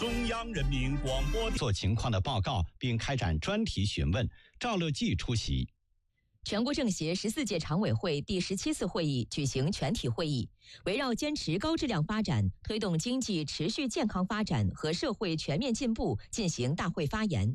中央人民广播做情况的报告，并开展专题询问。赵乐际出席。 全国政协14届常委会第17次会议举行全体会议，围绕坚持高质量发展、推动经济持续健康发展和社会全面进步进行大会发言。